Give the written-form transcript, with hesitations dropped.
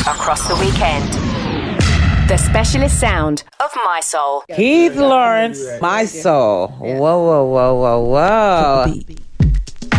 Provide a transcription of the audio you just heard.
across the weekend. The specialist sound of My Soul. Keith Lawrence, My Soul. Whoa, whoa, whoa, whoa, whoa.